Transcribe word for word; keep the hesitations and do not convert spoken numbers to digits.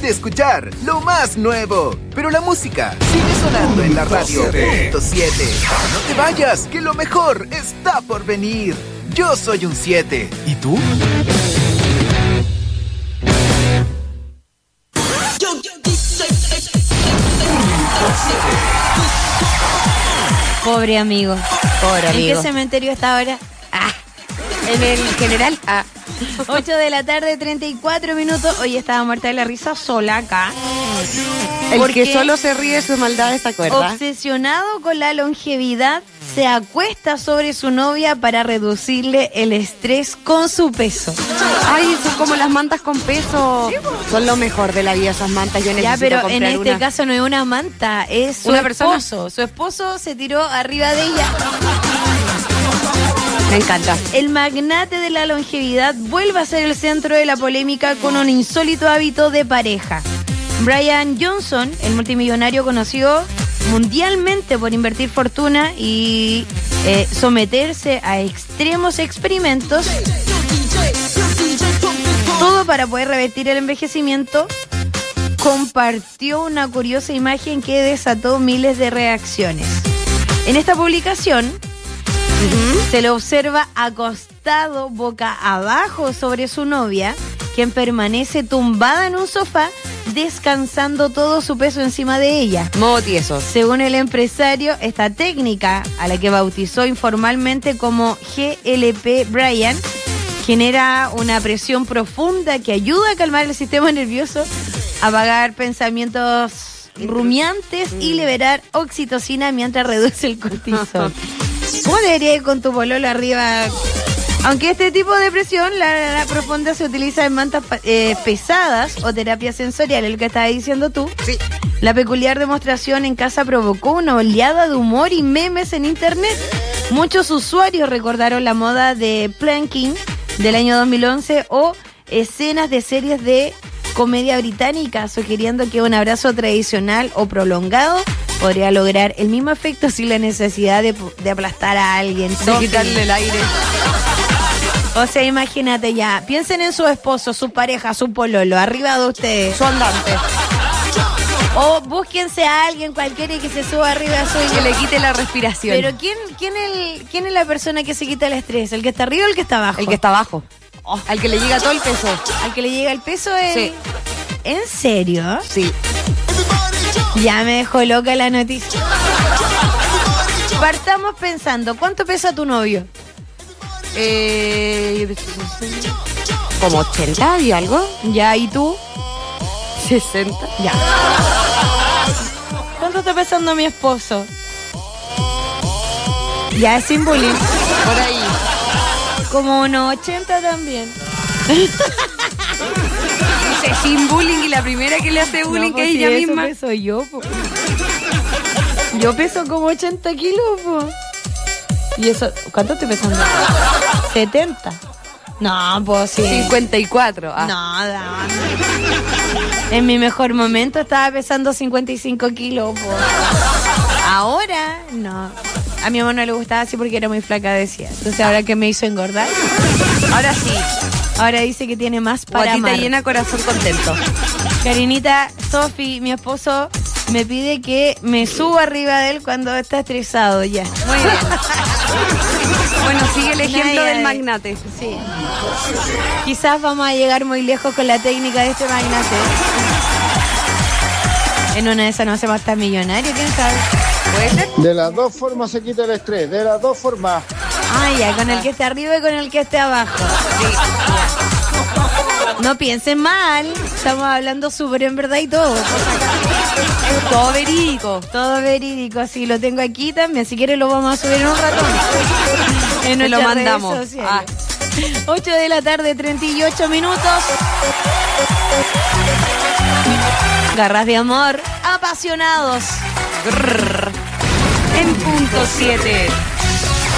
quiere escuchar lo más nuevo, pero la música sigue sonando en la radio. Punto siete. No te vayas, que lo mejor está por venir. Yo soy un siete. ¿Y tú? Pobre amigo. Pobre amigo. ¿En qué cementerio está ahora? Ah, en el general. Ah. ocho de la tarde, treinta y cuatro minutos. Hoy estaba muerta de la risa sola acá. El Porque que solo se ríe de sus maldades, ¿te acuerdas? Obsesionado con la longevidad, se acuesta sobre su novia para reducirle el estrés con su peso. Ay, son como las mantas con peso. Son lo mejor de la vida esas mantas. Yo necesito Ya, pero comprar en este una. caso no es una manta, es su ¿Una persona? esposo. Su esposo se tiró arriba de ella. Me encanta. El magnate de la longevidad vuelve a ser el centro de la polémica con un insólito hábito de pareja. Brian Johnson, el multimillonario conocido mundialmente por invertir fortuna y eh, someterse a extremos experimentos, todo para poder revertir el envejecimiento, compartió una curiosa imagen que desató miles de reacciones. En esta publicación, uh-huh, se lo observa acostado boca abajo sobre su novia, quien permanece tumbada en un sofá, descansando todo su peso encima de ella. Modo tieso. Según el empresario, esta técnica, a la que bautizó informalmente como G L P Brian, genera una presión profunda que ayuda a calmar el sistema nervioso, apagar pensamientos rumiantes y liberar oxitocina mientras reduce el cortisol. ¿Cómo debería ir con tu pololo arriba? Aunque este tipo de presión, la, la profunda, se utiliza en mantas eh, pesadas o terapia sensorial, el que estabas diciendo tú. Sí. La peculiar demostración en casa provocó una oleada de humor y memes en internet. Muchos usuarios recordaron la moda de planking del año dos mil once o escenas de series de comedia británica, sugiriendo que un abrazo tradicional o prolongado podría lograr el mismo efecto sin la necesidad de, de aplastar a alguien. De quitarle el aire. O sea, imagínate ya, piensen en su esposo, su pareja, su pololo, arriba de ustedes. Su andante. O búsquense a alguien cualquiera y que se suba arriba suyo. Que le quite la respiración. Pero ¿quién, quién, el, ¿quién es la persona que se quita el estrés? ¿El que está arriba o el que está abajo? El que está abajo. Oh. Al que le llega todo el peso. Al que le llega el peso es... Sí. ¿En serio? Sí. Ya me dejó loca la noticia. Partamos pensando, ¿cuánto pesa tu novio? Eh, como ochenta y algo. Ya, ¿y tú? sesenta. Ya. ¿Cuánto está pesando mi esposo? Ya, es sin bullying. Por ahí. Como unos ochenta también. Dice, sin bullying, y la primera que le hace bullying No, que pues es si ella eso misma. Peso yo, po. Yo peso como ochenta kilos, po. ¿Y eso? ¿Cuánto estoy pesando? setenta. No, pues sí. cincuenta y cuatro. Ah. No, no. En mi mejor momento estaba pesando cincuenta y cinco kilos, po. Ahora, no. A mi mamá no le gustaba así porque era muy flaca, decía. Entonces ahora que me hizo engordar, ahora sí. Ahora dice que tiene más para Guatita amar. llena, corazón contento. Karinita, Sofi, mi esposo, me pide que me suba arriba de él cuando está estresado ya. Muy bien. Bueno, sigue el ejemplo Nadie- del magnate. Sí. Quizás vamos a llegar muy lejos con la técnica de este magnate. En una de esas no hacemos hasta millonario, ¿quién sabe? ¿Puede ser? De las dos formas se quita el estrés, de las dos formas. Ah, ya, con el que esté arriba y con el que esté abajo. Sí. No piensen mal, estamos hablando súper en verdad y todo. Todo verídico. Todo verídico, sí, lo tengo aquí también. Si quieres lo vamos a subir en un rato. En Te lo nuestras mandamos. redes sociales. Ah. ocho de la tarde, treinta y ocho minutos. Garras de amor, apasionados. Grrr. En punto siete.